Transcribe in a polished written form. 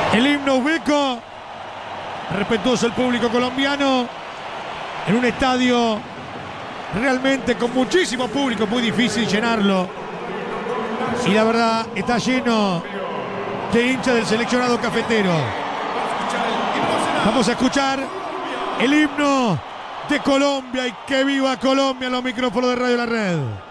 El himno uzbeco, respetuoso el público colombiano, en un estadio realmente con muchísimo público, muy difícil llenarlo. Y la verdad, está lleno de hinchas del seleccionado cafetero. Vamos a escuchar el himno de Colombia y que viva Colombia, los micrófonos de Radio La Red.